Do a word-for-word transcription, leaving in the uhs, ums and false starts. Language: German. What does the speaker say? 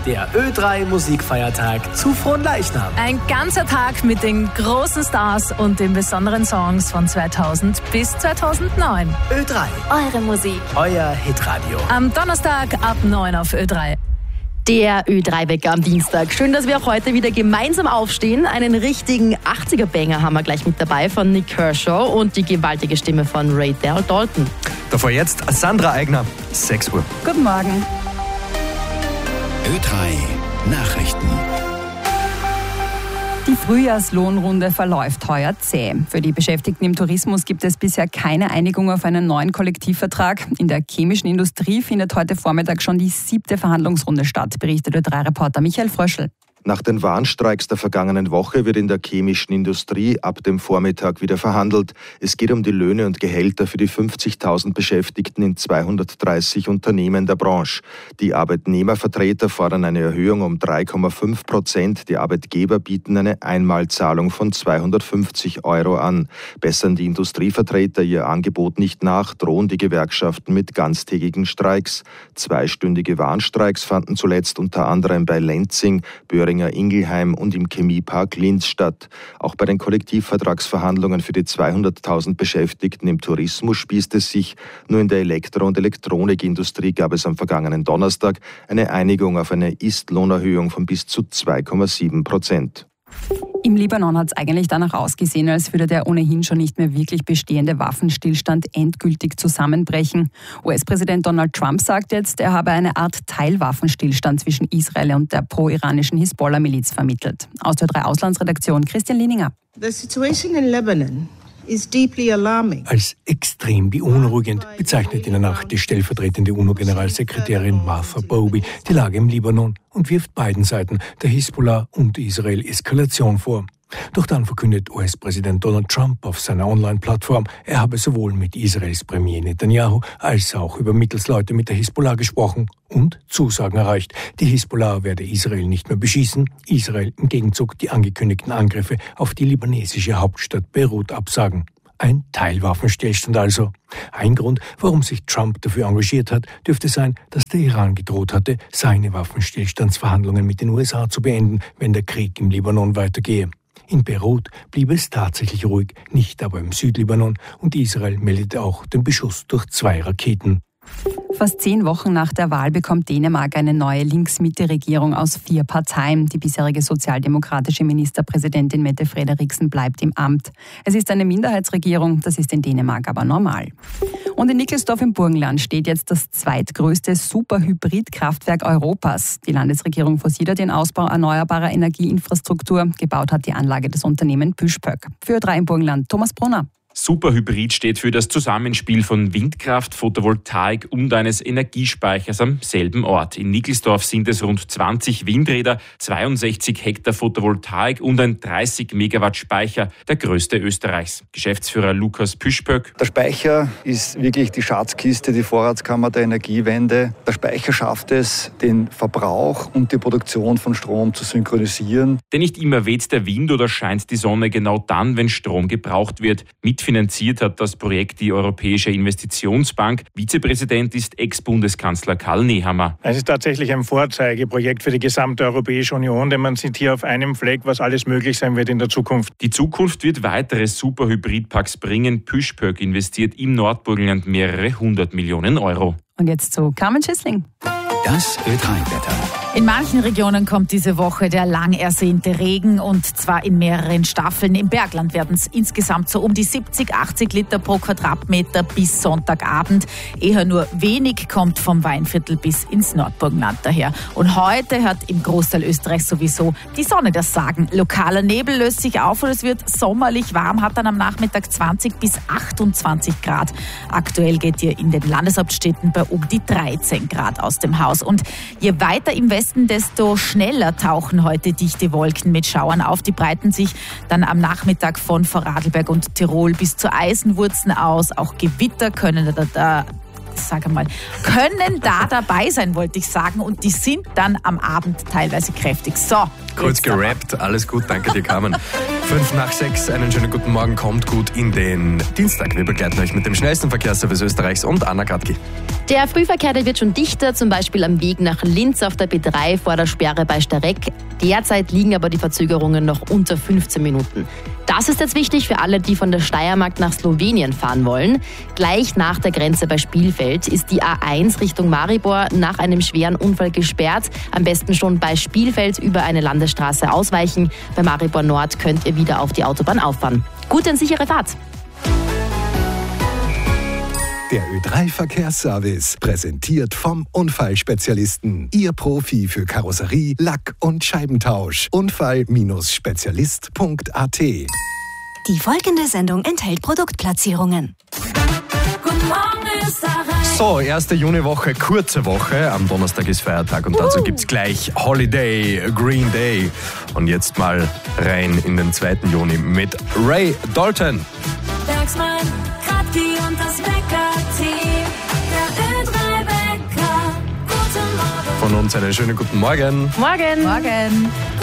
der Ö drei Musikfeiertag zu Fronleichnam. Ein ganzer Tag mit den großen Stars und den besonderen Songs von zweitausend bis zweitausendneun. Ö drei, eure Musik, euer Hitradio. Am Donnerstag ab neun auf Ö drei. Der Ö drei Wecker am Dienstag. Schön, dass wir auch heute wieder gemeinsam aufstehen. Einen richtigen achtziger-Banger haben wir gleich mit dabei von Nik Kershaw und die gewaltige Stimme von Ray Dalton. Davor jetzt Sandra Eigner, sechs Uhr. Guten Morgen. Ö drei Nachrichten. Die Frühjahrslohnrunde verläuft heuer zäh. Für die Beschäftigten im Tourismus gibt es bisher keine Einigung auf einen neuen Kollektivvertrag. In der chemischen Industrie findet heute Vormittag schon die siebte Verhandlungsrunde statt, berichtet Ö drei Reporter Michael Fröschel. Nach den Warnstreiks der vergangenen Woche wird in der chemischen Industrie ab dem Vormittag wieder verhandelt. Es geht um die Löhne und Gehälter für die fünfzigtausend Beschäftigten in zweihundertdreißig Unternehmen der Branche. Die Arbeitnehmervertreter fordern eine Erhöhung um drei Komma fünf Prozent. Die Arbeitgeber bieten eine Einmalzahlung von zweihundertfünfzig Euro an. Bessern die Industrievertreter ihr Angebot nicht nach, drohen die Gewerkschaften mit ganztägigen Streiks. Zweistündige Warnstreiks fanden zuletzt unter anderem bei Lenzing, Böhringer Ingelheim und im Chemiepark Linz statt. Auch bei den Kollektivvertragsverhandlungen für die zweihunderttausend Beschäftigten im Tourismus spießt es sich. Nur in der Elektro- und Elektronikindustrie gab es am vergangenen Donnerstag eine Einigung auf eine Ist-Lohnerhöhung von bis zu zwei Komma sieben Prozent. Im Libanon hat es eigentlich danach ausgesehen, als würde der ohnehin schon nicht mehr wirklich bestehende Waffenstillstand endgültig zusammenbrechen. U S-Präsident Donald Trump sagt jetzt, er habe eine Art Teilwaffenstillstand zwischen Israel und der pro-iranischen Hisbollah-Miliz vermittelt. Aus der Ö drei Auslandsredaktion Christian Lininger. The situation in Lebanon is deeply alarming. Als extrem beunruhigend bezeichnet in der Nacht die stellvertretende UNO-Generalsekretärin Martha Bowey die Lage im Libanon und wirft beiden Seiten, der Hisbollah und Israel, Eskalation vor. Doch dann verkündet U S-Präsident Donald Trump auf seiner Online-Plattform, er habe sowohl mit Israels Premier Netanyahu als auch über Mittelsleute mit der Hisbollah gesprochen und Zusagen erreicht. Die Hisbollah werde Israel nicht mehr beschießen, Israel im Gegenzug die angekündigten Angriffe auf die libanesische Hauptstadt Beirut absagen. Ein Teilwaffenstillstand also. Ein Grund, warum sich Trump dafür engagiert hat, dürfte sein, dass der Iran gedroht hatte, seine Waffenstillstandsverhandlungen mit den U S A zu beenden, wenn der Krieg im Libanon weitergehe. In Beirut blieb es tatsächlich ruhig, nicht aber im Südlibanon, und Israel meldete auch den Beschuss durch zwei Raketen. Fast zehn Wochen nach der Wahl bekommt Dänemark eine neue Links-Mitte-Regierung aus vier Parteien. Die bisherige sozialdemokratische Ministerpräsidentin Mette Frederiksen bleibt im Amt. Es ist eine Minderheitsregierung, das ist in Dänemark aber normal. Und in Nickelsdorf im Burgenland steht jetzt das zweitgrößte Superhybrid-Kraftwerk Europas. Die Landesregierung forciert den Ausbau erneuerbarer Energieinfrastruktur. Gebaut hat die Anlage des Unternehmens Püspöck. Für Ö drei im Burgenland, Thomas Brunner. Superhybrid steht für das Zusammenspiel von Windkraft, Photovoltaik und eines Energiespeichers am selben Ort. In Nickelsdorf sind es rund zwanzig Windräder, zweiundsechzig Hektar Photovoltaik und ein dreißig Megawatt Speicher, der größte Österreichs. Geschäftsführer Lukas Püspöck. Der Speicher ist wirklich die Schatzkiste, die Vorratskammer der Energiewende. Der Speicher schafft es, den Verbrauch und die Produktion von Strom zu synchronisieren. Denn nicht immer weht der Wind oder scheint die Sonne genau dann, wenn Strom gebraucht wird. Mitfinanziert hat das Projekt die Europäische Investitionsbank. Vizepräsident ist Ex-Bundeskanzler Karl Nehammer. Es ist tatsächlich ein Vorzeigeprojekt für die gesamte Europäische Union, denn man sieht hier auf einem Fleck, was alles möglich sein wird in der Zukunft. Die Zukunft wird weitere Superhybridparks bringen. Püspöck investiert im Nordburgenland mehrere hundert Millionen Euro. Und jetzt zu Carmen Schissling. Das Ö drei Wetter. In manchen Regionen kommt diese Woche der lang ersehnte Regen, und zwar in mehreren Staffeln. Im Bergland werden es insgesamt so um die siebzig, achtzig Liter pro Quadratmeter bis Sonntagabend. Eher nur wenig kommt vom Weinviertel bis ins Nordburgenland daher. Und heute hat im Großteil Österreichs sowieso die Sonne das Sagen. Lokaler Nebel löst sich auf und es wird sommerlich warm, hat dann am Nachmittag zwanzig bis achtundzwanzig Grad. Aktuell geht hier in den Landeshauptstädten bei um die dreizehn Grad aus dem Haus. Und je weiter im Westen, desto schneller tauchen heute dichte Wolken mit Schauern auf. Die breiten sich dann am Nachmittag von Vorarlberg und Tirol bis zur Eisenwurzen aus. Auch Gewitter können da, da sage mal, können da dabei sein, wollte ich sagen. Und die sind dann am Abend teilweise kräftig. So. Kurz gerappt, alles gut, danke dir, Carmen. Fünf nach sechs, einen schönen guten Morgen, kommt gut in den Dienstag. Wir begleiten euch mit dem schnellsten Verkehrsservice Österreichs und Anna Katki. Der Frühverkehr, der wird schon dichter, zum Beispiel am Weg nach Linz auf der B drei vor der Sperre bei Starek. Derzeit liegen aber die Verzögerungen noch unter fünfzehn Minuten. Das ist jetzt wichtig für alle, die von der Steiermark nach Slowenien fahren wollen. Gleich nach der Grenze bei Spielfeld ist die A eins Richtung Maribor nach einem schweren Unfall gesperrt. Am besten schon bei Spielfeld über eine Landesstraße ausweichen. Bei Maribor Nord könnt ihr wieder auf die Autobahn auffahren. Gute und sichere Fahrt! Der Ö drei Verkehrsservice, präsentiert vom Unfallspezialisten. Ihr Profi für Karosserie, Lack- und Scheibentausch. Unfall Spezialist Punkt a t. Die folgende Sendung enthält Produktplatzierungen. Guten Morgen, Österreich. So, erste Juniwoche, kurze Woche. Am Donnerstag ist Feiertag und dazu gibt's gleich Holiday, Green Day. Und jetzt mal rein in den zweiten Juni mit Ray Dalton. Bergsmann, Kratki und das Wecker-Team. Der Ö drei Wecker. Guten Morgen. Von uns einen schönen guten Morgen. Morgen. Morgen.